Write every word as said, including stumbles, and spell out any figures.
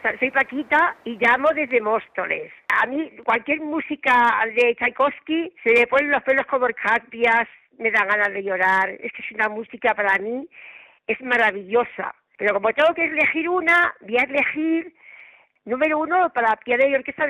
soy Paquita y llamo desde Móstoles. A mí cualquier música de Tchaikovsky se me ponen los pelos como escarpias, me da ganas de llorar. Es que es una música para mí, es maravillosa. Pero como tengo que elegir una, voy a elegir número uno para piano y orquesta de